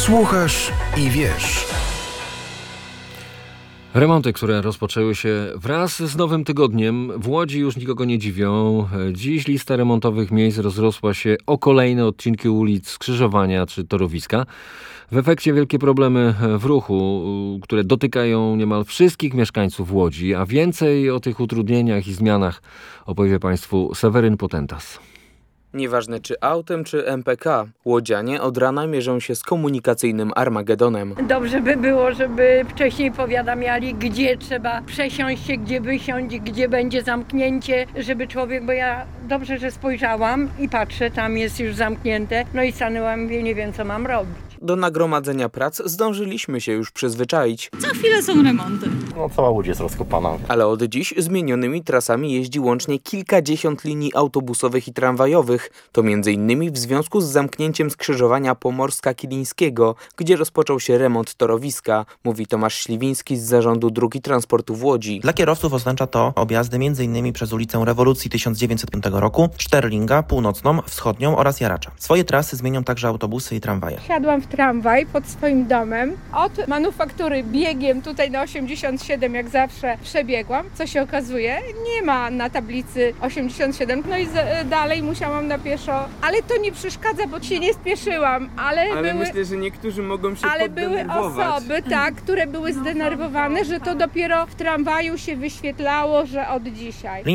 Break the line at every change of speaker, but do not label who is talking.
Słuchasz i wiesz.
Remonty, które rozpoczęły się wraz z nowym tygodniem, w Łodzi już nikogo nie dziwią. Dziś lista remontowych miejsc rozrosła się o kolejne odcinki ulic, skrzyżowania czy torowiska. W efekcie wielkie problemy w ruchu, które dotykają niemal wszystkich mieszkańców Łodzi, a więcej o tych utrudnieniach i zmianach opowie Państwu Seweryn Potentas.
Nieważne czy autem, czy MPK, łodzianie od rana mierzą się z komunikacyjnym Armagedonem.
Dobrze by było, żeby wcześniej powiadamiali, gdzie trzeba przesiąść się, gdzie wysiąść, gdzie będzie zamknięcie, żeby człowiek, bo ja dobrze, że spojrzałam i patrzę, tam jest już zamknięte, no i stanęłam, mówię, nie wiem co mam robić.
Do nagromadzenia prac zdążyliśmy się już przyzwyczaić.
Co chwilę są remonty.
Cała Łódź jest rozkopana.
Ale od dziś zmienionymi trasami jeździ łącznie kilkadziesiąt linii autobusowych i tramwajowych. To m.in. w związku z zamknięciem skrzyżowania Pomorska-Kilińskiego, gdzie rozpoczął się remont torowiska, mówi Tomasz Śliwiński z Zarządu Dróg i Transportu w Łodzi.
Dla kierowców oznacza to objazdy m.in. przez ulicę Rewolucji 1905 roku, Szterlinga, Północną, Wschodnią oraz Jaracza. Swoje trasy zmienią także autobusy i tramwaje.
Siadłam w tramwaj pod swoim domem. Od manufaktury biegiem tutaj na 87 jak zawsze przebiegłam. Co się okazuje, nie ma na tablicy 87, no i dalej musiałam na pieszo. Ale to nie przeszkadza, bo się nie spieszyłam. Ale
myślę, że niektórzy mogą się
były osoby, które były zdenerwowane, że to dopiero w tramwaju się wyświetlało, że od dzisiaj.